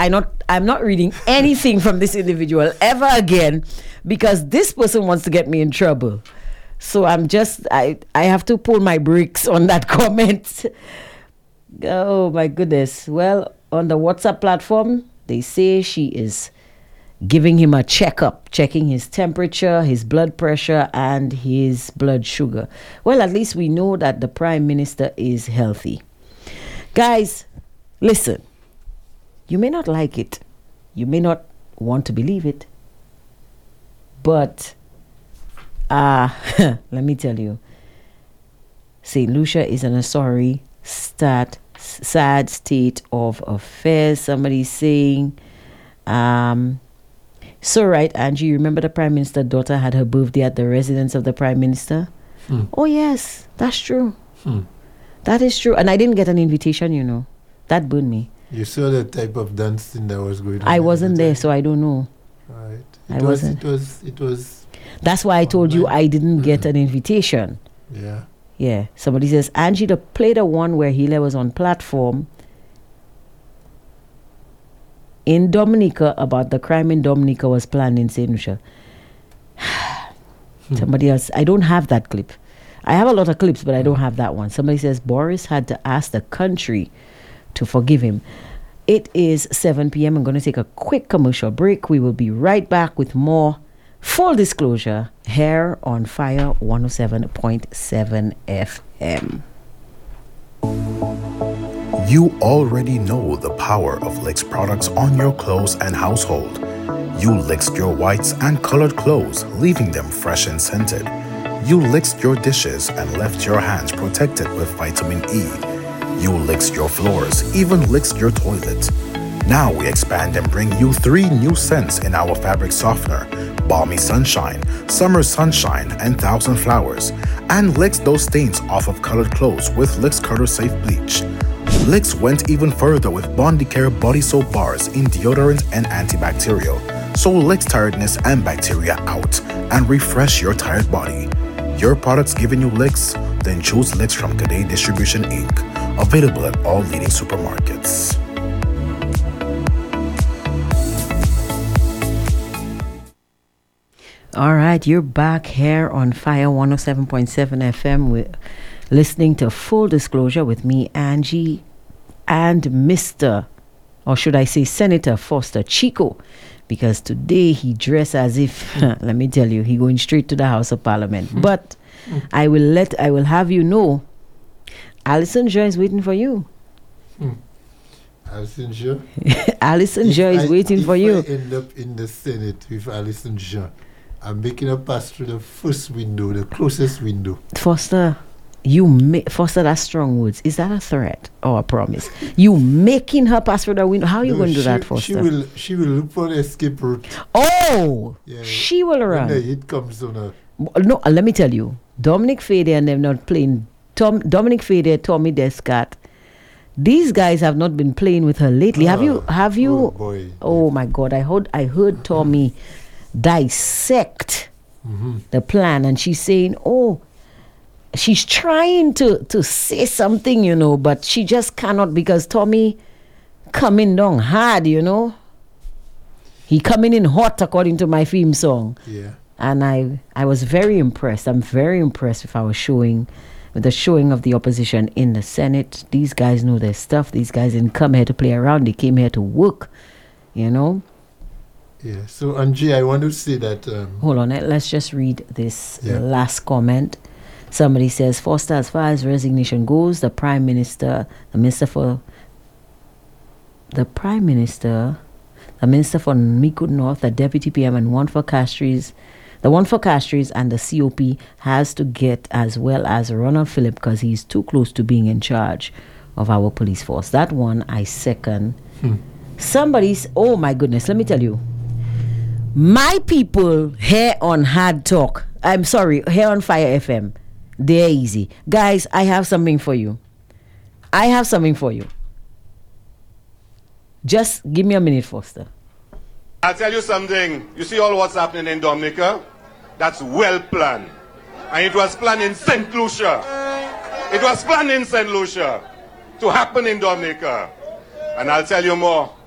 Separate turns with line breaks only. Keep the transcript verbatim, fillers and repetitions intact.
I not I'm not reading anything from this individual ever again, because this person wants to get me in trouble. So I'm just I I have to pull my brakes on that comment. Oh my goodness. Well, on the WhatsApp platform, they say she is giving him a checkup, checking his temperature, his blood pressure, and his blood sugar. Well, at least we know that the Prime Minister is healthy. Guys, listen. You may not like it. You may not want to believe it. But, uh, let me tell you, Saint Lucia is in a sorry stat, sad state of affairs. Somebody's saying, um, so right, Angie, you remember the Prime Minister's daughter had her birthday at the residence of the Prime Minister? Hmm. Oh, yes, that's true. Hmm. That is true. And I didn't get an invitation, you know. That burned me.
You saw the type of dancing that was going on.
I wasn't there, so I don't know.
Right. It
I
was,
wasn't.
It was, it was.
That's why I told you I didn't get an invitation.
Yeah.
Yeah. Somebody says, Angie, to play the one where Hila was on platform in Dominica about the crime in Dominica was planned in Saint Lucia. Somebody else. I don't have that clip. I have a lot of clips, but I don't have that one. Somebody says Boris had to ask the country to forgive him. It is seven p.m. I'm going to take a quick commercial break. We will be right back with more Full Disclosure here on Fire one oh seven point seven F M.
You already know the power of Licks products on your clothes and household. You Licked your whites and colored clothes, leaving them fresh and scented. You licked your dishes and left your hands protected with vitamin E. You licked your floors, even licked your toilet. Now we expand and bring you three new scents in our fabric softener: Balmy Sunshine, Summer Sunshine, and Thousand Flowers. And licks those stains off of colored clothes with Licks Color Safe Bleach. Licks went even further with Bondicare body soap bars in deodorant and antibacterial. So Licks tiredness and bacteria out and refresh your tired body. Your products giving you licks? Then choose Licks from Cadet Distribution Incorporated. Available at all leading supermarkets.
All right, you're back here on Fire one oh seven point seven F M. We're listening to Full Disclosure with me, Angie, and Mister, or should I say Senator Foster Chico, because today he dressed as if, let me tell you, he going straight to the House of Parliament. But I will let, I will have you know, Alison Joy is waiting for you.
Hmm. Alison Joy?
Alison Joy is waiting
if
for you.
If I end up in the Senate with Alison Joy, I'm making a pass through the first window, the closest window.
Foster, you ma- Foster, that's strong words. Is that a threat or a promise? You making her pass through the window? How are you
No,
going to do
she,
that, Foster?
She will, she will look for the escape route.
Oh,
Yeah,
she will run.
When the hit comes on her.
No, uh, let me tell you, Dominic Fede and them not playing. Tom, Dominic Fede, Tommy Descat. These guys have not been playing with her lately. Oh, have you? Have you?
Oh boy!
Oh my God! I heard. I heard Tommy dissect mm-hmm. the plan, and she's saying, "Oh, she's trying to to say something, you know, but she just cannot because Tommy coming down hard, you know. He coming in hot, according to my theme song.
Yeah."
And I, I was very impressed. I'm very impressed with our showing, with the showing of the opposition in the Senate. These guys know their stuff. These guys didn't come here to play around. They came here to work, you know.
Yeah. So, Angie, I want to say that... Um,
Hold on. Let's just read this
yeah.
last comment. Somebody says, Foster, as far as resignation goes, the Prime Minister, the Minister for... The Prime Minister, the Minister for Micoud North, the Deputy P M, and one for Castries... The one for Castries and the C O P has to get, as well as Ronald Phillip, because he's too close to being in charge of our police force. That one I second. Hmm. Somebody's, oh my goodness, let me tell you. My people here on Hard Talk, I'm sorry, here on Fire F M, they're easy. Guys, I have something for you. I have something for you. Just give me a minute, Foster.
I'll tell you something. You see all what's happening in Dominica? That's well planned. And it was planned in Saint Lucia. It was planned in Saint Lucia to happen in Dominica. And I'll tell you more.